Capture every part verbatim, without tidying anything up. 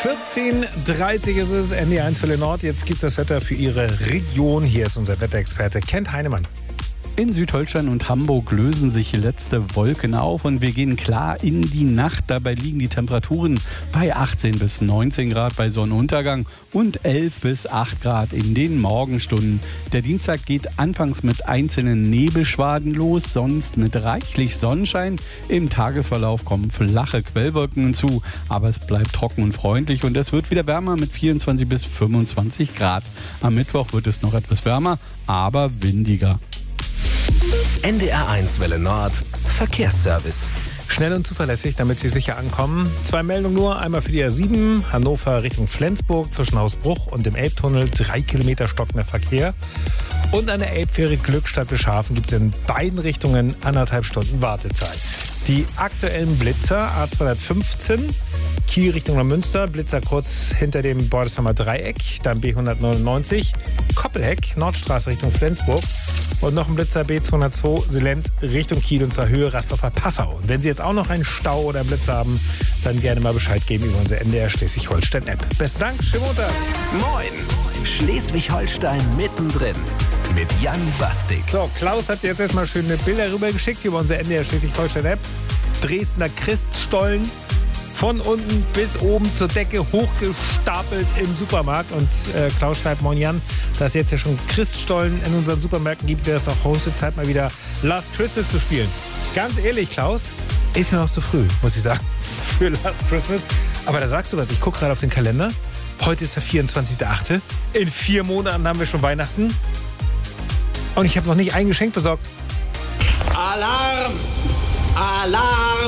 vierzehn Uhr dreißig ist es, N D R eins Welle Nord. Jetzt gibt es das Wetter für Ihre Region. Hier ist unser Wetterexperte Kent Heinemann. In Südholstein und Hamburg lösen sich letzte Wolken auf und wir gehen klar in die Nacht. Dabei liegen die Temperaturen bei achtzehn bis neunzehn Grad bei Sonnenuntergang und elf bis acht Grad in den Morgenstunden. Der Dienstag geht anfangs mit einzelnen Nebelschwaden los, sonst mit reichlich Sonnenschein. Im Tagesverlauf kommen flache Quellwolken hinzu, aber es bleibt trocken und freundlich und es wird wieder wärmer mit vierundzwanzig bis fünfundzwanzig Grad. Am Mittwoch wird es noch etwas wärmer, aber windiger. N D R eins Welle Nord Verkehrsservice. Schnell und zuverlässig, damit Sie sicher ankommen. Zwei Meldungen nur. Einmal für die A sieben, Hannover Richtung Flensburg zwischen Hausbruch und dem Elbtunnel. Drei Kilometer stockender Verkehr. Und an der Elbfähre Glückstadt Bischhafen gibt es in beiden Richtungen anderthalb Stunden Wartezeit. Die aktuellen Blitzer A zweihundertfünfzehn, Kiel Richtung Neumünster, Blitzer kurz hinter dem Bordersheimer Dreieck, dann B hundertneunundneunzig, Koppelheck, Nordstraße Richtung Flensburg und noch ein Blitzer B zweihundertzwei, Silent Richtung Kiel und zwar Höhe Rasthofer Passau. Und wenn Sie jetzt auch noch einen Stau oder einen Blitzer haben, dann gerne mal Bescheid geben über unsere N D R Schleswig-Holstein-App. Besten Dank, schönen Montag. Moin, Schleswig-Holstein mittendrin mit Jan Bastik. So, Klaus hat jetzt erstmal schöne Bilder rübergeschickt über unsere N D R Schleswig-Holstein-App. Dresdner Christstollen. Von unten bis oben zur Decke hochgestapelt im Supermarkt. Und äh, Klaus schreibt, moin Jan, dass es jetzt ja schon Christstollen in unseren Supermärkten gibt, wäre es auch höchste Zeit, mal wieder Last Christmas zu spielen. Ganz ehrlich, Klaus, ist mir noch zu früh, muss ich sagen, für Last Christmas. Aber da sagst du was, ich gucke gerade auf den Kalender. Heute ist der vierundzwanzigster achte In vier Monaten haben wir schon Weihnachten. Und ich habe noch nicht ein Geschenk besorgt. Alarm! Alarm!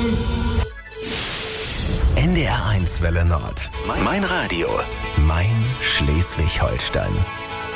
N D R eins Welle Nord. Mein Radio. Mein Schleswig-Holstein.